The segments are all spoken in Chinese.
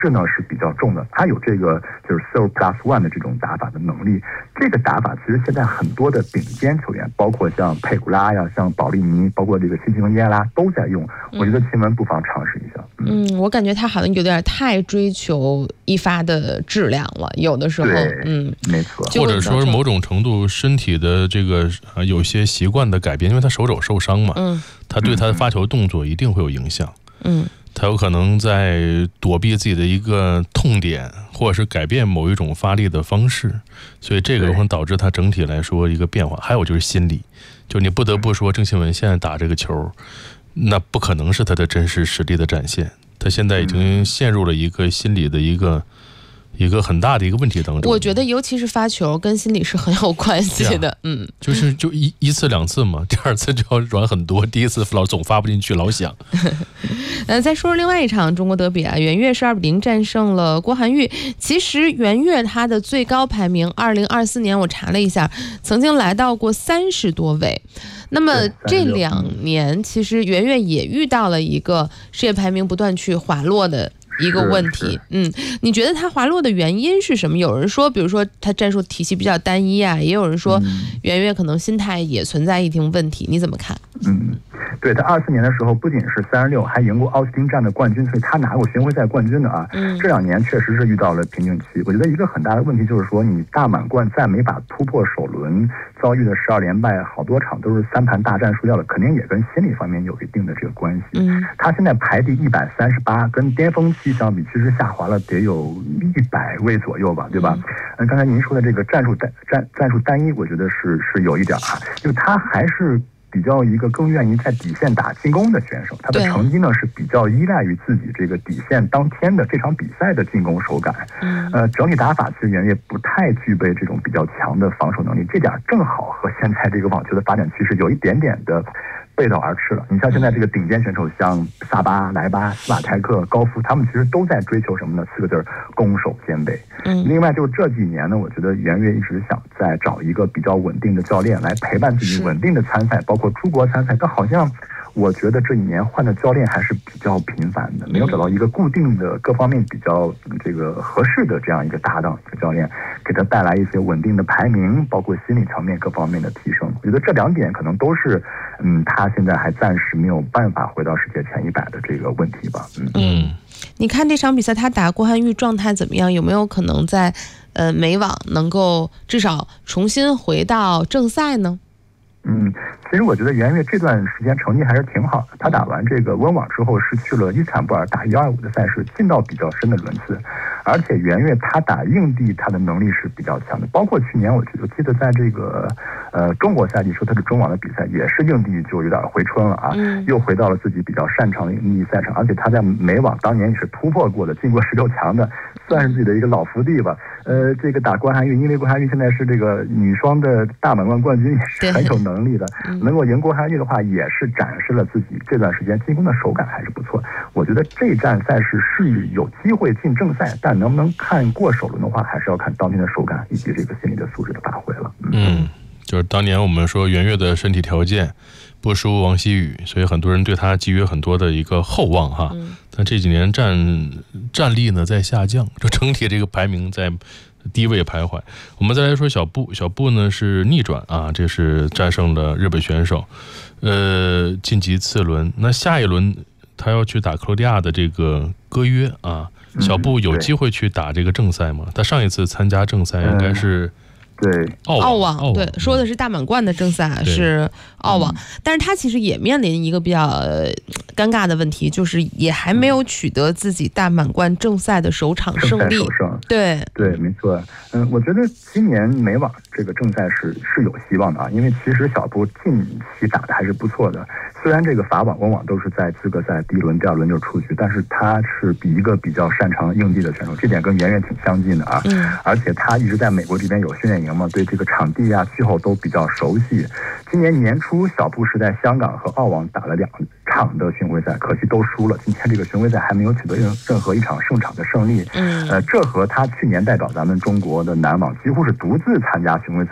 势呢是比较重的，他有这个就是 serve plus one 的这种打法的能力。这个打法其实现在很多的顶尖球员，包括像佩古拉呀、像保利尼，包括这个西蒙耶拉都在用。我觉得亲们不妨尝试一下。 我感觉他好像有点太追求一发的质量了，有的时候， 没错， 或者说某种程度身体的这个有些习惯的改变，因为他手肘受伤嘛，他对他的发球动作一定会有影响。他有可能在躲避自己的一个痛点，或者是改变某一种发力的方式，所以这个会导致他整体来说一个变化。还有就是心理，就你不得不说郑钦文现在打这个球，那不可能是他的真实实力的展现，他现在已经陷入了一个心理的一个很大的一个问题当中。 我觉得尤其是发球跟心理是很有关系的。 就一次两次嘛，第二次就要软很多，第一次总发不进去，老想。 再说另外一场中国德比啊，袁岳是2-0战胜了郭涵玉。其实袁岳他的最高排名2024年我查了一下，曾经来到过30多位。那么这2年其实袁岳也遇到了一个世界排名不断去滑落的一个问题。你觉得他滑落的原因是什么？有人说比如说他战术体系比较单一啊，也有人说袁岳可能心态也存在一定问题，你怎么看？ 对，他24年的时候不仅是36，还赢过奥斯汀站的冠军，所以他拿过巡回赛冠军的啊。这2年确实是遇到了瓶颈期。我觉得一个很大的问题就是说，你大满贯再没法突破首轮，遭遇的12连败，好多场都是3盘大战输掉了，肯定也跟心理方面有一定的这个关系。他现在排第138，跟巅峰期相比，其实下滑了得有100位左右吧，对吧？刚才您说的这个战术单一，我觉得是有一点啊，就他还是比较一个更愿意在底线打进攻的选手，他的成绩呢是比较依赖于自己这个底线当天的这场比赛的进攻手感。整体打法其实袁岳不太具备这种比较强的防守能力，这点正好和现在这个网球的发展趋势有一点点的背道而驰了。你像现在这个顶尖选手，像萨巴、莱巴、斯瓦泰克、高夫，他们其实都在追求什么呢？4个字：攻守兼备。另外就这几年呢，我觉得袁岳一直想再找一个比较稳定的教练来陪伴自己稳定的参赛，包括出国参赛，但好像我觉得这1年换的教练还是比较频繁的，没有找到一个固定的各方面比较这个合适的这样一个搭档，一个教练给他带来一些稳定的排名，包括心理层面各方面的提升。我觉得这2点可能都是他现在还暂时没有办法回到世界前100的这个问题吧。 你看这场比赛他打郭涵玉状态怎么样？有没有可能在美网能够至少重新回到正赛呢？ 其实我觉得袁岳这段时间成绩还是挺好的。他打完这个温网之后，失去了伊斯坦布尔打125的赛事，进到比较深的轮次。而且袁岳他打硬地，他的能力是比较强的。包括去年我记得在这个中国赛季说他是中网的比赛，也是硬地就有点回春了啊，又回到了自己比较擅长的硬地赛场。而且他在美网当年也是突破过的，进过16强的，算是自己的一个老福地吧。这个打郭涵玉，因为郭涵玉现在是这个女双的大满贯冠军，也是很有能力的。能够赢郭涵玉的话，也是展示了自己这段时间进攻的手感还是不错。我觉得这站赛事是有机会进正赛，但能不能看过首轮的话，还是要看当天的手感以及这个心理的素质的发挥了。 就是当年我们说袁岳的身体条件不输王希雨，所以很多人对他寄予很多的一个厚望哈。但这几年战力呢在下降，就整体这个排名在低位徘徊。我们再来说小布呢是逆转啊，这是战胜了日本选手，晋级次轮。那下一轮他要去打克罗地亚的这个歌约啊，小布有机会去打这个正赛吗？他上一次参加正赛应该是澳网，对，说的是大满贯的正赛是澳网，但是他其实也面临一个比较尴尬的问题，就是也还没有取得自己大满贯正赛的首场胜利。对， 没错。我觉得今年美网这个正赛是有希望的啊，因为其实小布近期打的还是不错的。虽然这个法网、温网都是在资格赛第1轮、第2轮就出局，但是他是一个比较擅长硬地的选手，这点跟袁岳挺相近的啊。而且他一直在美国这边有训练营嘛，对这个场地啊、气候都比较熟悉。今年年初，小布是在香港和澳网打了2场的巡回赛，可惜都输了。今天这个巡回赛还没有取得任何一场胜场的胜利。这和他去年代表咱们中国的男网几乎是独自参加巡回赛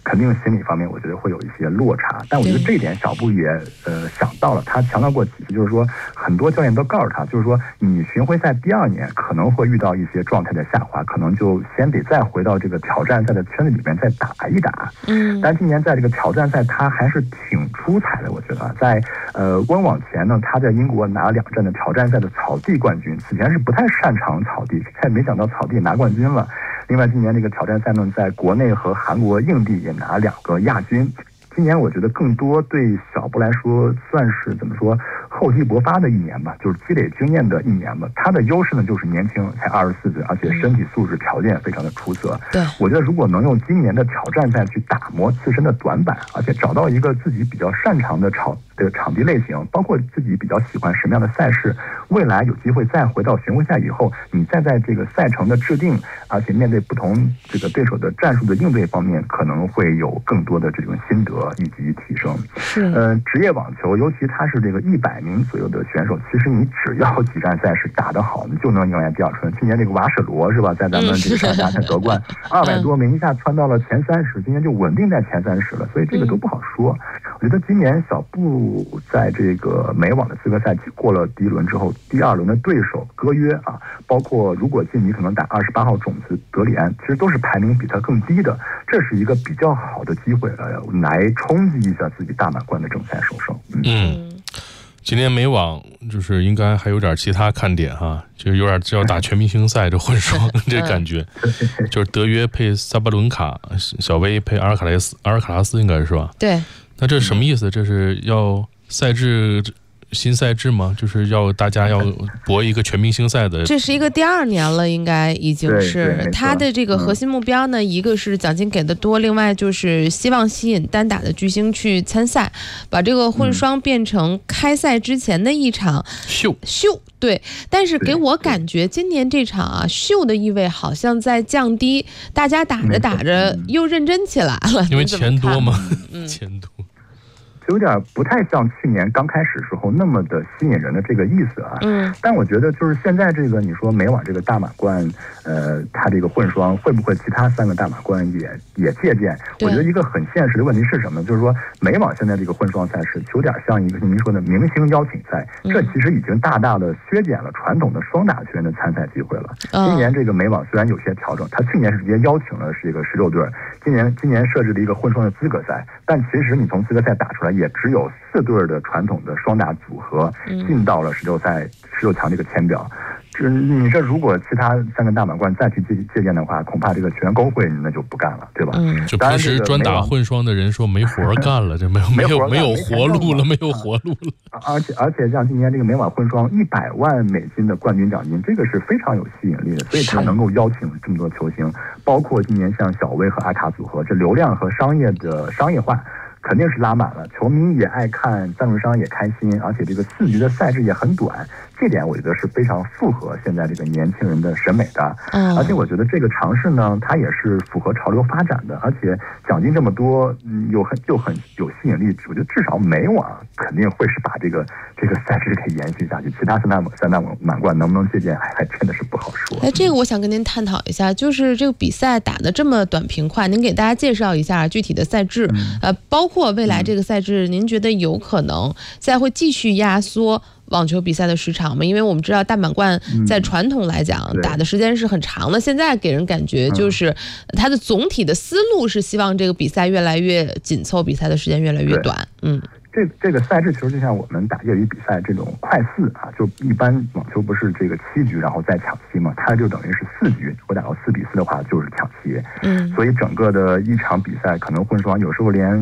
肯定心理方面我觉得会有一些落差。但我觉得这一点小布也想到了，他强调过几次，就是说很多教练都告诉他，就是说你巡回赛第2年可能会遇到一些状态的下滑，可能就先得再回到这个挑战赛的圈子里面再打一打。但今年在这个挑战赛他还是挺出彩的，我觉得在温网前呢，他在英国拿了2站的挑战赛的草地冠军，此前是不太擅长草地，现在没想到草地拿冠军了。另外今年这个挑战赛呢，在国内和韩国硬地也拿2个亚军。今年我觉得更多对小布来说算是怎么说厚积薄发的一年吧，就是积累经验的一年吧。他的优势呢就是年轻，才24岁，而且身体素质条件非常的出色。 对， 我觉得如果能用今年的挑战赛去打磨自身的短板，而且找到一个自己比较擅长的场地类型，包括自己比较喜欢什么样的赛事，未来有机会再回到巡回赛以后，你再在这个赛程的制定，而且面对不同这个对手的战术的应对方面，可能会有更多的这种心得以及提升。职业网球，尤其他是这个100名左右的选手，其实你只要几站赛事打得好，你就能迎来第2春。去年这个瓦舍罗是吧，在咱们这个上家才夺冠，200多名一下窜到了前30，今年就稳定在前30了，所以这个都不好说。我觉得今年小布在这个美网的资格赛过了第1轮之后，第2轮的对手戈约啊，包括如果晋级可能打28号种子德里安，其实都是排名比他更低的，这是一个比较好的机会来冲击一下自己大满贯的正赛首胜。 今年美网就是应该还有点其他看点哈，就有点要打全明星赛这混双这感觉，就是德约配萨巴伦卡，小威配阿尔卡拉斯应该是吧？ 对。 那这是什么意思？这是要新赛制吗？就是大家要搏一个全明星赛的。 这是一个第2年了，应该已经是他的这个核心目标呢。一个是奖金给的多，另外就是希望吸引单打的巨星去参赛，把这个混双变成开赛之前的一场秀。对，但是给我感觉今年这场啊秀的意味好像在降低，大家打着打着又认真起来了， 因为钱多嘛，钱多。 有点不太像去年刚开始时候那么的吸引人的这个意思啊。但我觉得就是现在这个你说美网这个大满贯，它这个混双会不会其他3个大满贯也借鉴？我觉得一个很现实的问题是什么？就是说美网现在这个混双赛事有点像一个您说的明星邀请赛，这其实已经大大的削减了传统的双打球员的参赛机会了。今年这个美网虽然有些调整，它去年是直接邀请了这个16对，今年设置了一个混双的资格赛，但其实你从资格赛打出来也只有4对的传统的双打组合进到了16强这个签表。你这如果其他3个大满贯再去借鉴的话，恐怕这个球员工会那就不干了，对吧？ 就平时专打混双的人说没活干了，这没有活路了，没有活路了。 而且像今年这个美网混双100万美金的冠军奖金，这个是非常有吸引力的，所以他能够邀请这么多球星，包括今年像小威和阿卡组合，这流量和商业化肯定是拉满了，球迷也爱看，赞助商也开心，而且这个4局的赛制也很短，这点我觉得是非常符合现在这个年轻人的审美的。而且我觉得这个尝试呢，它也是符合潮流发展的，而且奖金这么多，又很有吸引力。我觉得至少美网肯定会是把这个赛制给延续下去，其他3大满贯能不能借鉴，还真的是不好说。 这个我想跟您探讨一下，就是这个比赛打得这么短平快，您给大家介绍一下具体的赛制，包括未来这个赛制，您觉得有可能再会继续压缩网球比赛的时长吗？因为我们知道大满贯在传统来讲打的时间是很长的，现在给人感觉就是它的总体的思路是希望这个比赛越来越紧凑，比赛的时间越来越短。 这个赛制其实就像我们打业余比赛这种快4啊，就一般网球不是这个7局然后再抢7嘛，它就等于是4局，如果打到4比4的话就是抢7。所以整个的一场比赛可能混双有时候连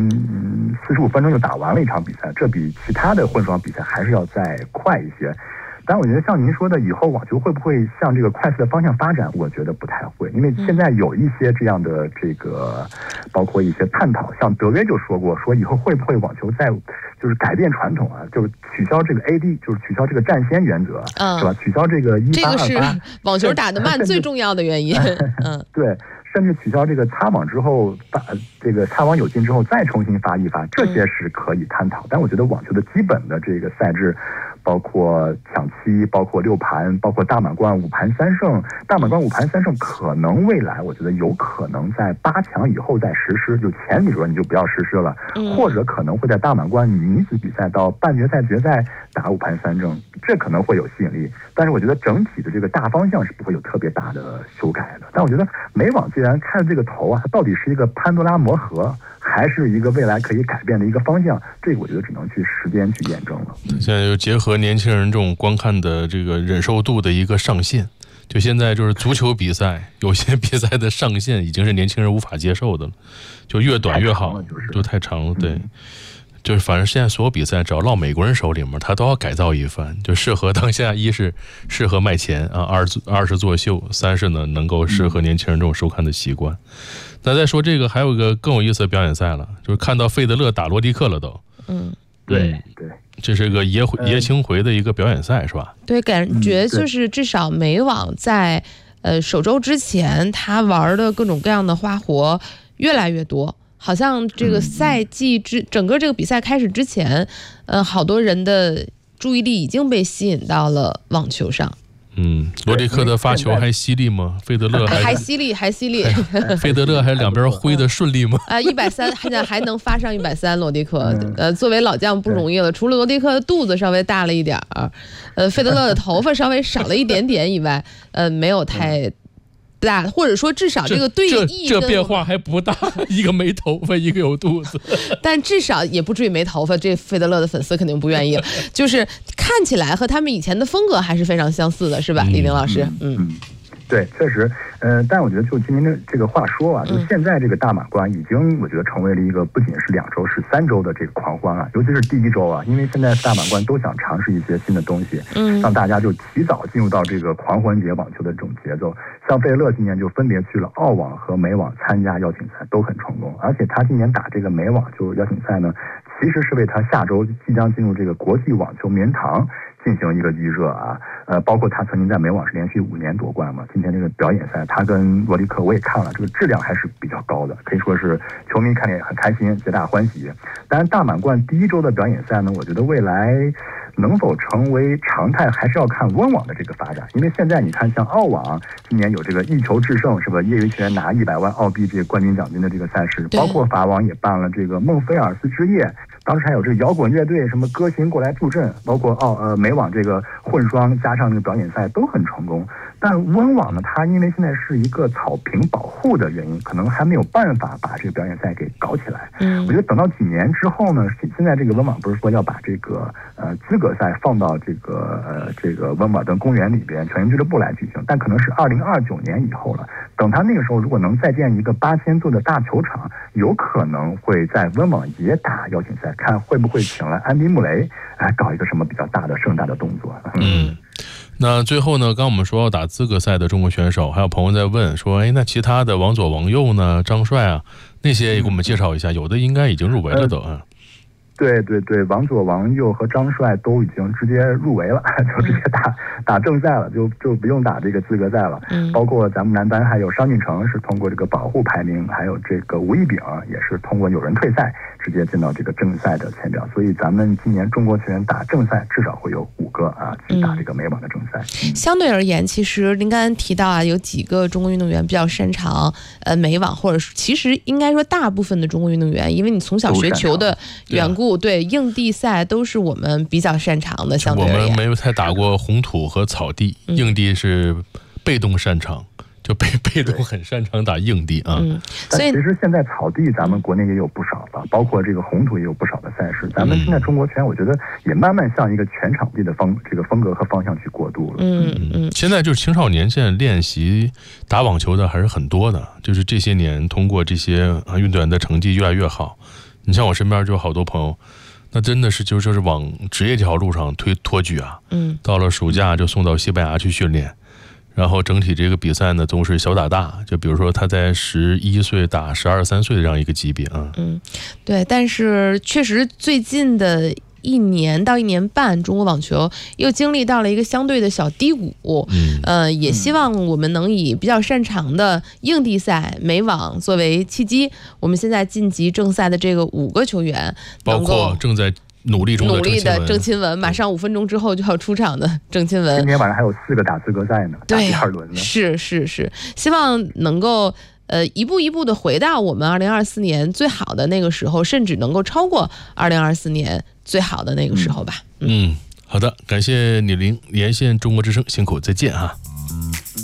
45分钟就打完了一场比赛，这比其他的混双比赛还是要再快一些。但我觉得像您说的，以后网球会不会向这个快4的方向发展？我觉得不太会，因为现在有一些这样的包括一些探讨，像德约就说过，说以后会不会网球就是改变传统啊，就是取消这个 AD， 就是取消这个占先原则，是吧？取消这个1828， 这个是网球打得慢最重要的原因。 对。甚至取消这个擦网之后，这个擦网有劲之后再重新发一发，这些是可以探讨。但我觉得网球的基本的这个赛制， 包括抢七，包括6盘，包括大满贯5盘3胜。大满贯5盘3胜可能未来我觉得有可能在8强以后再实施，就前几轮你就不要实施了，或者可能会在大满贯女子比赛到半决赛决赛打5盘3胜，这可能会有吸引力。但是我觉得整体的这个大方向是不会有特别大的修改的。但我觉得美网既然开了这个头啊，它到底是一个潘多拉魔盒，还是一个未来可以改变的一个方向，这个我觉得只能去时间去验证了。 现在就结合年轻人这种观看的这个忍受度的一个上限，就现在就是足球比赛，有些比赛的上限已经是年轻人无法接受的了，就越短越好，就太长了，对。就是反正现在所有比赛只要落美国人手里面，他都要改造一番，就适合当下，一是适合卖钱啊，二是作秀，三是呢能够适合年轻人这种收看的习惯。那再说这个还有一个更有意思的表演赛了，就是看到费德勒打罗迪克了都。 对， 这是个爷青回的一个表演赛是吧？ 对，感觉就是至少美网在首周之前，他玩的各种各样的花活越来越多。好像这个赛季整个这个比赛开始之前，好多人的注意力已经被吸引到了网球上。 罗迪克的发球还犀利吗？费德勒还犀利。 费德勒还两边挥的顺利吗 ？130，现在还能发上130，罗迪克作为老将不容易了。除了罗迪克的肚子稍微大了一点费德勒的头发稍微少了一点点以外，没有太大，或者说至少这个对弈这变化还不大，一个没头发，一个有肚子， 但至少也不至于没头发。这费德勒的粉丝肯定不愿意了，就是看起来和他们以前的风格还是非常相似的，是吧，李宁老师？ 对，确实，但我觉得就今天的这个话说啊，就现在这个大满贯已经我觉得成为了一个不仅是2周是3周的这个狂欢啊，尤其是第1周啊，因为现在大满贯都想尝试一些新的东西，让大家就提早进入到这个狂欢节网球的这种节奏。像费德勒今年就分别去了澳网和美网参加邀请赛，都很成功，而且他今年打这个美网就邀请赛呢，其实是为他下周即将进入这个国际网球名人堂进行一个预热啊，包括他曾经在美网是连续5年夺冠嘛。今天这个表演赛，他跟罗迪克我也看了，这个质量还是比较高的，可以说是球迷看得也很开心，皆大欢喜。当然，大满贯第1周的表演赛呢，我觉得未来能否成为常态，还是要看温网的这个发展。因为现在你看，像澳网今年有这个一球制胜，是吧？业余球员拿100万澳币这个冠军奖金的这个赛事，包括法网也办了这个孟菲尔斯之夜。当时还有这个摇滚乐队什么歌星过来助阵，包括美网这个混双加上这个表演赛都很成功。但温网呢，它因为现在是一个草坪保护的原因，可能还没有办法把这个表演赛给搞起来。我觉得等到几年之后呢，现在这个温网不是说要把这个资格赛放到这个温瓦登公园里边全员俱乐部来举行，但可能是2029年以后了。等他那个时候如果能再建一个8000座的大球场，有可能会在温网也打邀请赛，看会不会请来安迪穆雷来搞一个什么比较大的盛大的动作。 那最后呢，刚我们说要打资格赛的中国选手，还有朋友在问说，那其他的王左王右呢，张帅啊，那些也给我们介绍一下，有的应该已经入围了都对，王左王右和张帅都已经直接入围了，就直接打正赛了，就不用打这个资格赛了。包括咱们男单还有商俊成是通过这个保护排名，还有这个吴亦丙也是通过有人退赛直接进到这个正赛的前表。所以咱们今年中国球员打正赛至少会有5个去打这个美网的正赛。 相对而言，其实您刚才提到有几个中国运动员比较擅长美网，或者其实应该说大部分的中国运动员，因为你从小学球的缘故。对，硬地赛都是我们比较擅长的，相对而言。 我们没有太打过红土和草地，硬地是被动擅长，就被动很擅长打硬地啊。 但其实现在草地咱们国内也有不少了，包括这个红土也有不少的赛事。咱们现在中国拳，我觉得也慢慢向一个全场地的这个风格和方向去过渡了。 现在就是青少年现在练习打网球的还是很多的，就是这些年通过这些运动员的成绩越来越好。你像我身边就有好多朋友，那真的是就是往职业这条路上托举啊。到了暑假就送到西班牙去训练，然后整体这个比赛呢都是小打大，就比如说他在11岁打12、13岁的这样一个级别啊。 对，但是确实最近的1年到1年半，中国网球又经历到了一个相对的小低谷。也希望我们能以比较擅长的硬地赛、美网作为契机，我们现在晋级正赛的这个5个球员， 包括正在努力中的郑钦文，马上5分钟之后就要出场的郑钦文。 今天晚上还有4个打资格赛呢，打第2轮呢。 是，希望能够一步一步的回到我们2024年最好的那个时候，甚至能够超过2024年最好的那个时候吧。 好的，感谢李玲连线中国之声，辛苦，再见啊。